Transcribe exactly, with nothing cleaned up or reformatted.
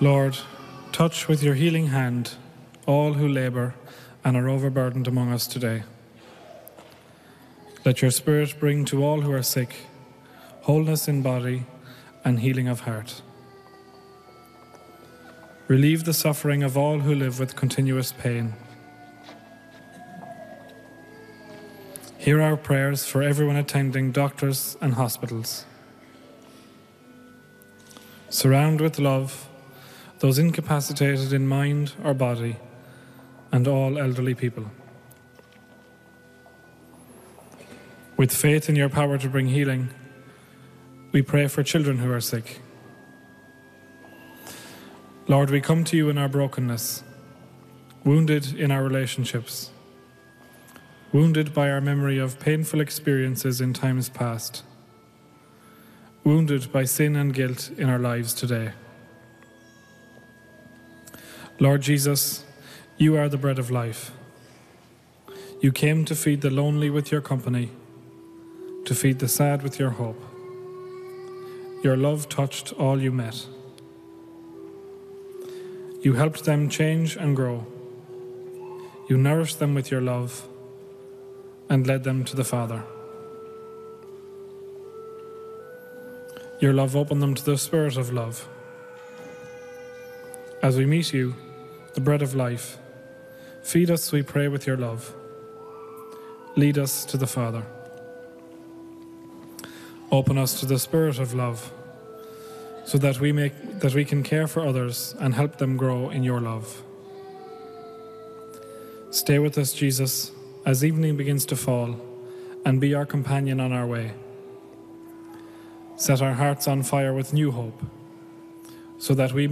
Lord, touch with your healing hand all who labour and are overburdened among us today. Let your Spirit bring to all who are sick wholeness in body and healing of heart. Relieve the suffering of all who live with continuous pain. Hear our prayers for everyone attending doctors and hospitals. Surround with love those incapacitated in mind or body and all elderly people. With faith in your power to bring healing, we pray for children who are sick. Lord, we come to you in our brokenness, wounded in our relationships, wounded by our memory of painful experiences in times past, wounded by sin and guilt in our lives today. Lord Jesus, you are the bread of life. You came to feed the lonely with your company, to feed the sad with your hope. Your love touched all you met. You helped them change and grow. You nourished them with your love and led them to the Father. Your love opened them to the Spirit of love. As we meet you, the bread of life, feed us, we pray, with your love. Lead us to the Father. Open us to the Spirit of love, so that we make that we can care for others and help them grow in your love. Stay with us, Jesus, as evening begins to fall, and be our companion on our way. Set our hearts on fire with new hope, so that we